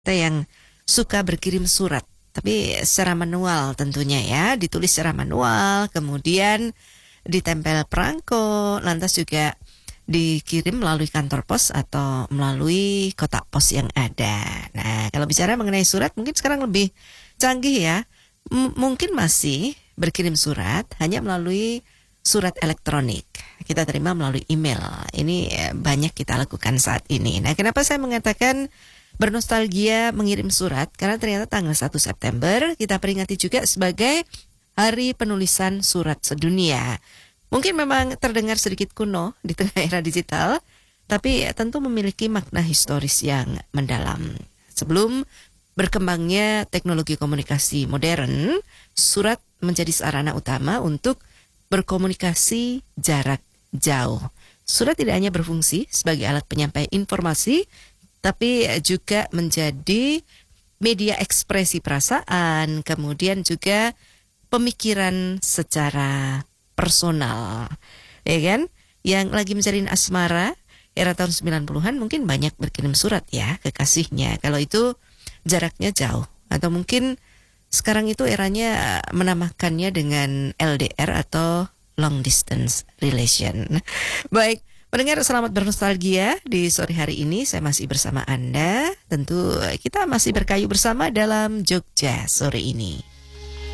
kita yang suka berkirim surat, tapi secara manual tentunya ya, ditulis secara manual, kemudian ditempel perangko, lantas juga dikirim melalui kantor pos atau melalui kotak pos yang ada. Nah, kalau bicara mengenai surat, mungkin sekarang lebih canggih ya. Mungkin masih berkirim surat hanya melalui surat elektronik. Kita terima melalui email. Ini banyak kita lakukan saat ini. Nah, kenapa saya mengatakan bernostalgia mengirim surat? Karena ternyata tanggal 1 September kita peringati juga sebagai Hari Penulisan Surat Sedunia. Mungkin memang terdengar sedikit kuno di tengah era digital, tapi tentu memiliki makna historis yang mendalam. Sebelum berkembangnya teknologi komunikasi modern, surat menjadi sarana utama untuk berkomunikasi jarak jauh. Surat tidak hanya berfungsi sebagai alat penyampai informasi, tapi juga menjadi media ekspresi perasaan, kemudian juga pemikiran secara personal, ya kan? Yang lagi menjalin asmara era tahun 90-an mungkin banyak berkirim surat ya kekasihnya. Kalau itu jaraknya jauh, atau mungkin sekarang itu eranya menamakannya dengan LDR atau long distance relation. Baik, pendengar, selamat bernostalgia di sore hari ini. Saya masih bersama Anda. Tentu kita masih berkayu bersama dalam Jogja sore ini.